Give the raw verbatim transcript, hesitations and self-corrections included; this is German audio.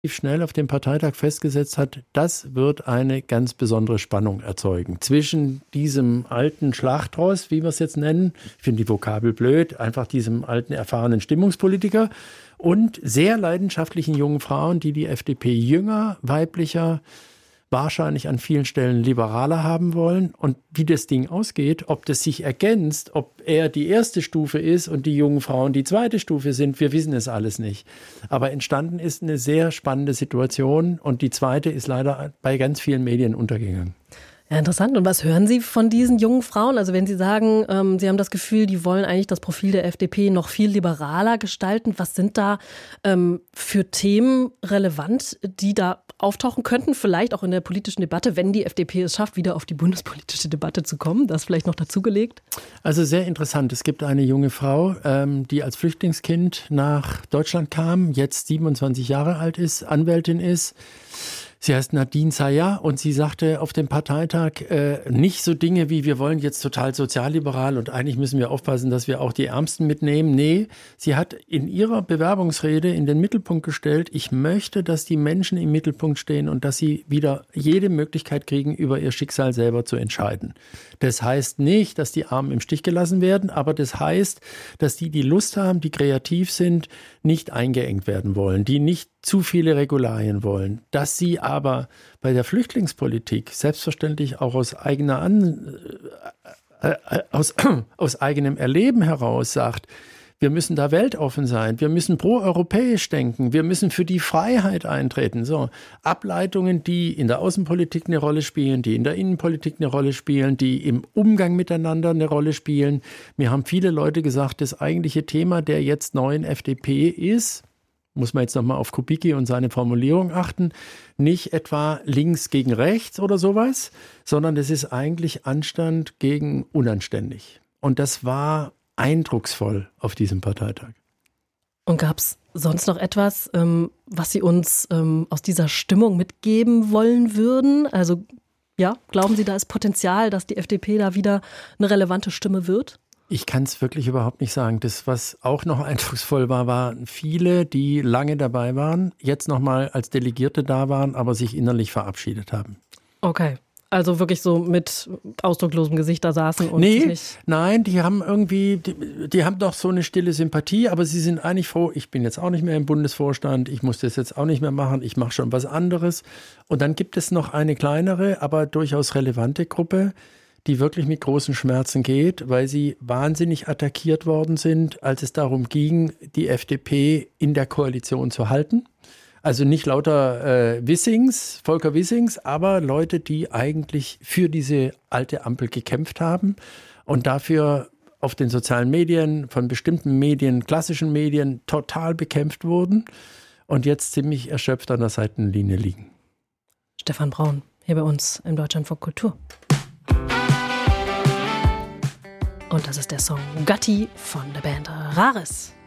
schnell auf dem Parteitag festgesetzt hat, das wird eine ganz besondere Spannung erzeugen zwischen diesem alten Schlachtross, wie wir es jetzt nennen, ich finde die Vokabel blöd, einfach diesem alten erfahrenen Stimmungspolitiker und sehr leidenschaftlichen jungen Frauen, die die F D P jünger, weiblicher, wahrscheinlich an vielen Stellen liberaler haben wollen. Und wie das Ding ausgeht, ob das sich ergänzt, ob er die erste Stufe ist und die jungen Frauen die zweite Stufe sind, wir wissen es alles nicht. Aber entstanden ist eine sehr spannende Situation und die zweite ist leider bei ganz vielen Medien untergegangen. Ja, interessant. Und was hören Sie von diesen jungen Frauen? Also wenn Sie sagen, ähm, Sie haben das Gefühl, die wollen eigentlich das Profil der F D P noch viel liberaler gestalten. Was sind da ähm, für Themen relevant, die da auftauchen könnten? Vielleicht auch in der politischen Debatte, wenn die F D P es schafft, wieder auf die bundespolitische Debatte zu kommen. Das vielleicht noch dazugelegt? Also sehr interessant. Es gibt eine junge Frau, ähm, die als Flüchtlingskind nach Deutschland kam, jetzt siebenundzwanzig Jahre alt ist, Anwältin ist. Sie heißt Nadine Sayah und sie sagte auf dem Parteitag äh, nicht so Dinge wie, wir wollen jetzt total sozialliberal und eigentlich müssen wir aufpassen, dass wir auch die Ärmsten mitnehmen. Nee, sie hat in ihrer Bewerbungsrede in den Mittelpunkt gestellt, ich möchte, dass die Menschen im Mittelpunkt stehen und dass sie wieder jede Möglichkeit kriegen, über ihr Schicksal selber zu entscheiden. Das heißt nicht, dass die Armen im Stich gelassen werden, aber das heißt, dass die, die Lust haben, die kreativ sind, nicht eingeengt werden wollen, die nicht zu viele Regularien wollen, dass sie aber bei der Flüchtlingspolitik selbstverständlich auch aus eigener An, äh, äh, aus, äh, aus eigenem Erleben heraus sagt, wir müssen da weltoffen sein, wir müssen proeuropäisch denken, wir müssen für die Freiheit eintreten. So Ableitungen, die in der Außenpolitik eine Rolle spielen, die in der Innenpolitik eine Rolle spielen, die im Umgang miteinander eine Rolle spielen. Mir haben viele Leute gesagt, das eigentliche Thema der jetzt neuen F D P ist, muss man jetzt nochmal auf Kubicki und seine Formulierung achten, nicht etwa links gegen rechts oder sowas, sondern es ist eigentlich Anstand gegen unanständig. Und das war eindrucksvoll auf diesem Parteitag. Und gab es sonst noch etwas, ähm, was Sie uns ähm, aus dieser Stimmung mitgeben wollen würden? Also ja, glauben Sie, da ist Potenzial, dass die F D P da wieder eine relevante Stimme wird? Ich kann es wirklich überhaupt nicht sagen. Das, was auch noch eindrucksvoll war, waren viele, die lange dabei waren, jetzt nochmal als Delegierte da waren, aber sich innerlich verabschiedet haben. Okay. Also wirklich so mit ausdrucklosem Gesicht da saßen und nee, nicht... Nein, die haben irgendwie, die, die haben doch so eine stille Sympathie, aber sie sind eigentlich froh, ich bin jetzt auch nicht mehr im Bundesvorstand, ich muss das jetzt auch nicht mehr machen, ich mache schon was anderes. Und dann gibt es noch eine kleinere, aber durchaus relevante Gruppe, die wirklich mit großen Schmerzen geht, weil sie wahnsinnig attackiert worden sind, als es darum ging, die F D P in der Koalition zu halten. Also nicht lauter äh, Wissings, Volker Wissings, aber Leute, die eigentlich für diese alte Ampel gekämpft haben und dafür auf den sozialen Medien, von bestimmten Medien, klassischen Medien, total bekämpft wurden und jetzt ziemlich erschöpft an der Seitenlinie liegen. Stefan Braun, hier bei uns im Deutschlandfunk Kultur. Und das ist der Song Gatti von der Band Rares.